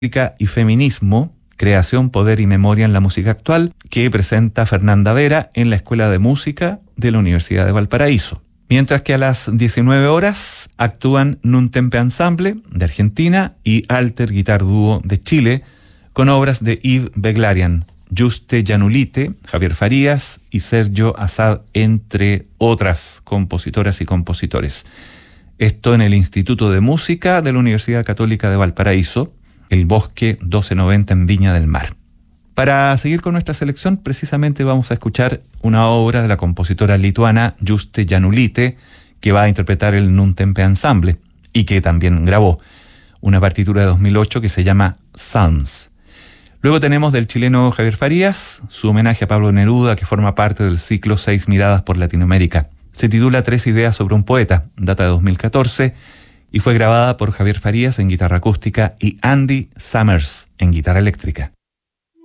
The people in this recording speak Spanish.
y feminismo, creación, poder y memoria en la música actual, que presenta Fernanda Vera en la Escuela de Música de la Universidad de Valparaíso. Mientras que a las 19 horas actúan Nuntempe Ensemble de Argentina y Alter Guitar Duo de Chile, con obras de Yves Beglarian, Juste Giannulite, Javier Farías y Sergio Assad, entre otras compositoras y compositores. Esto en el Instituto de Música de la Universidad Católica de Valparaíso, El Bosque 1290 en Viña del Mar. Para seguir con nuestra selección, precisamente vamos a escuchar una obra de la compositora lituana Juste Giannulite, que va a interpretar el Nuntempe Ensemble y que también grabó una partitura de 2008 que se llama Sounds. Luego tenemos del chileno Javier Farías, su homenaje a Pablo Neruda, que forma parte del ciclo 6 miradas por Latinoamérica. Se titula 3 ideas sobre un poeta, data de 2014, y fue grabada por Javier Farías en guitarra acústica y Andy Summers en guitarra eléctrica.